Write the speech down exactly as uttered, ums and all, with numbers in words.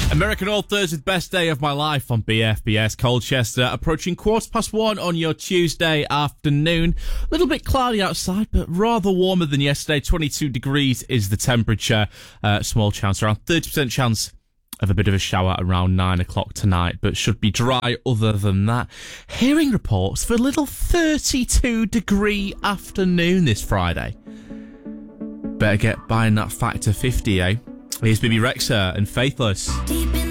American Authors with Best Day of My Life on B F B S Colchester, approaching quarter past one on your Tuesday afternoon. A little bit cloudy outside, but rather warmer than yesterday. twenty-two degrees is the temperature. Uh, small chance, around thirty percent chance of a bit of a shower around nine o'clock tonight, but should be dry other than that. Hearing reports for a little thirty-two degree afternoon this Friday. Better get buying that factor fifty, eh? Here's Bibi Rexha and Faithless.